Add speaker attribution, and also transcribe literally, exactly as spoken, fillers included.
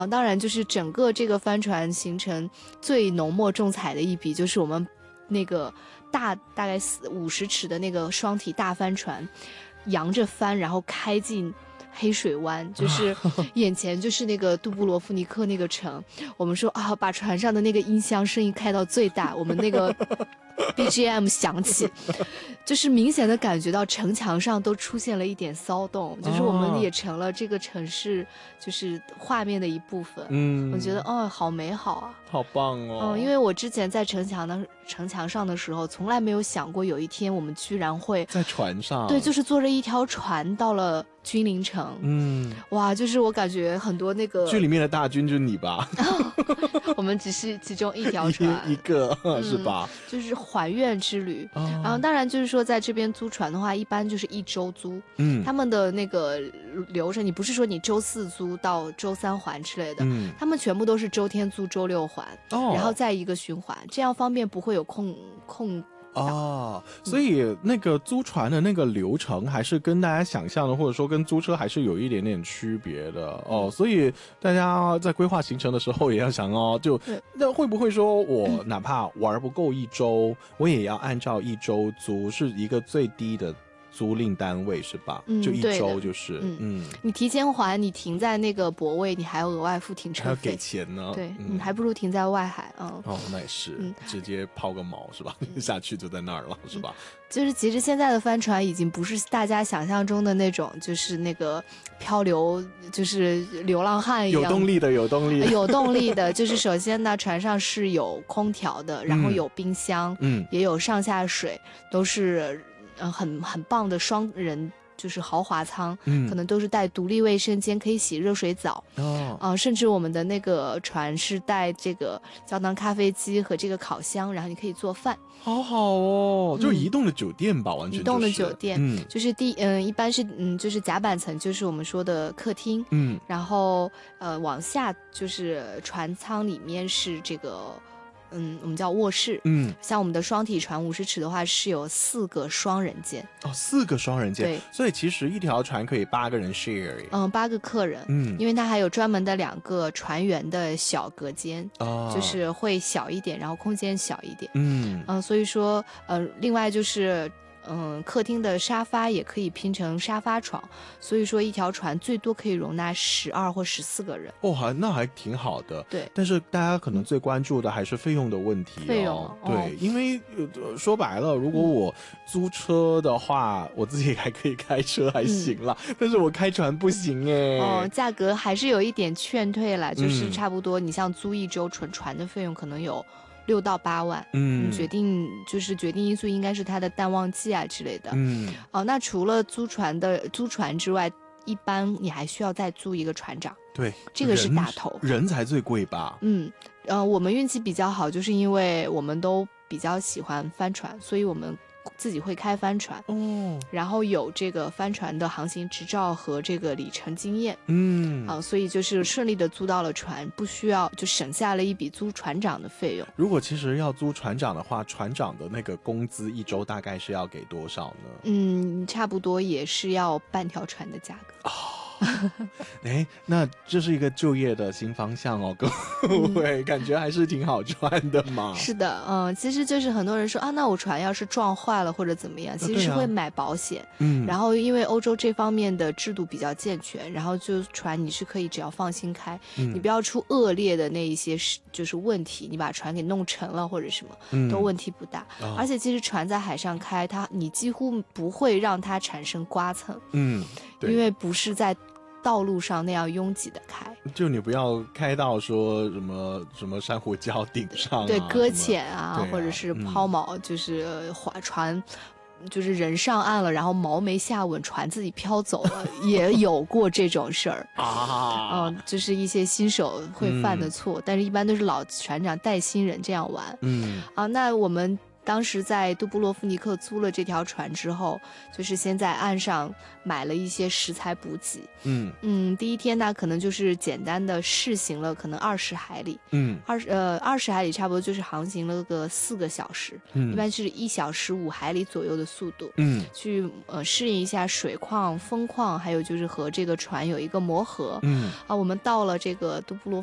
Speaker 1: 当然就是整个这个帆船行程最浓墨重彩的一笔，就是我们那个大大概五十尺的那个双体大帆船，扬着帆然后开进黑水湾，就是眼前就是那个杜布罗夫尼克那个城。我们说啊，把船上的那个音箱声音开到最大，我们那个B G M 响起，就是明显的感觉到城墙上都出现了一点骚动，就是我们也成了这个城市就是画面的一部分。嗯，我觉得哦，好美好啊，
Speaker 2: 好棒哦。
Speaker 1: 嗯，因为我之前在城墙的城墙上的时候，从来没有想过有一天我们居然会
Speaker 2: 在船上，
Speaker 1: 对，就是坐着一条船到了君临城。嗯，哇，就是我感觉很多那个
Speaker 2: 剧里面的大军就是你吧？
Speaker 1: 我们只是其中一条船，
Speaker 2: 一, 一个、嗯、是吧？
Speaker 1: 就是还愿之旅。然、哦、后当然就是说，在这边租船的话，一般就是一周租。嗯，他们的那个流程，你不是说你周四租到周三还之类的，嗯，他们全部都是周天租周六还，哦，然后再一个循环，这样方便不会有空空。
Speaker 2: 哦，所以那个租船的那个流程还是跟大家想象的，或者说跟租车还是有一点点区别的哦。所以大家在规划行程的时候也要想哦，就那会不会说我哪怕玩不够一周，我也要按照一周租，是一个最低的租赁单位是吧？嗯，就一周就是，嗯，
Speaker 1: 嗯你提前还，你停在那个泊位，你还要额外付停车费，
Speaker 2: 还要给钱呢。
Speaker 1: 对，嗯，你还不如停在外海，嗯，
Speaker 2: 哦，那也是，嗯，直接抛个锚是吧？下去就在那儿了，是吧？
Speaker 1: 就是其实现在的帆船已经不是大家想象中的那种，就是那个漂流，就是流浪汉一样，
Speaker 2: 有动力的，有动力的，
Speaker 1: 有动力的。就是首先呢，船上是有空调的，然后有冰箱，嗯，也有上下水，都是。嗯，很很棒的双人就是豪华舱，嗯，可能都是带独立卫生间，可以洗热水澡哦，啊、呃，甚至我们的那个船是带这个胶囊咖啡机和这个烤箱，然后你可以做饭，
Speaker 2: 好好哦，就是移动的酒店吧，嗯、完全、就是、
Speaker 1: 移动的酒店，嗯，就是第嗯一般是嗯就是甲板层就是我们说的客厅，嗯，然后呃往下就是船舱里面是这个。嗯，我们叫卧室。嗯，像我们的双体船五十尺的话，是有四个双人间。
Speaker 2: 哦，四个双人间。
Speaker 1: 对，
Speaker 2: 所以其实一条船可以八个人 share。
Speaker 1: 嗯，八个客人。嗯，因为它还有专门的两个船员的小隔间，哦，就是会小一点，然后空间小一点。嗯嗯，所以说，呃，另外就是。嗯，客厅的沙发也可以拼成沙发床，所以说一条船最多可以容纳十二或十四个人。
Speaker 2: 哦，还那还挺好的。
Speaker 1: 对，
Speaker 2: 但是大家可能最关注的还是费用的问题、哦。
Speaker 1: 费用、哦，
Speaker 2: 对，因为、呃、说白了，如果我租车的话，嗯、我自己还可以开车还行啦、嗯，但是我开船不行哎。
Speaker 1: 哦，价格还是有一点劝退啦，就是差不多，你像租一周纯船的费用可能有。六到八万，嗯，决定就是决定因素应该是它的淡旺季啊之类的，嗯，哦，那除了租船的租船之外，一般你还需要再租一个船长，
Speaker 2: 对，
Speaker 1: 这个是大头，
Speaker 2: 人才最贵吧？
Speaker 1: 嗯，呃，我们运气比较好，就是因为我们都比较喜欢帆船，所以我们自己会开帆船，哦，然后有这个帆船的航行执照和这个里程经验，嗯，啊，所以就是顺利的租到了船，不需要就省下了一笔租船长的费用。
Speaker 2: 如果其实要租船长的话，船长的那个工资一周大概是要给多少呢？
Speaker 1: 嗯，差不多也是要半条船的价格。
Speaker 2: 哦哎，那这是一个就业的新方向哦，各位、嗯、感觉还是挺好赚的嘛。
Speaker 1: 是的，嗯，其实就是很多人说啊，那我船要是撞坏了或者怎么样，其实是会买保险。嗯、啊，然后因为欧洲这方面的制度比较健全，然后就船你是可以只要放心开，嗯、你不要出恶劣的那一些就是问题，你把船给弄沉了或者什么，嗯、都问题不大、哦。而且其实船在海上开，它你几乎不会让它产生刮蹭，嗯，因为不是在道路上那样拥挤的开，
Speaker 2: 就你不要开到说什么什么珊瑚礁顶上、啊，
Speaker 1: 对，搁浅啊，或者是抛锚、嗯，就是划船，就是人上岸了，然后锚没下稳，船自己飘走了，也有过这种事儿啊。嗯，就是一些新手会犯的错、嗯，但是一般都是老船长带新人这样玩。嗯，啊，那我们当时在杜布洛夫尼克租了这条船之后，就是先在岸上买了一些食材补给。
Speaker 2: 嗯
Speaker 1: 嗯，第一天呢，可能就是简单的试行了，可能二十海里。
Speaker 2: 嗯
Speaker 1: 二十呃二十海里差不多就是航行了个四个小时，
Speaker 2: 嗯
Speaker 1: 一般是一小时五海里左右的速度。
Speaker 2: 嗯
Speaker 1: 去呃适应一下水况、风况，还有就是和这个船有一个磨合。
Speaker 2: 嗯
Speaker 1: 啊，我们到了这个杜布罗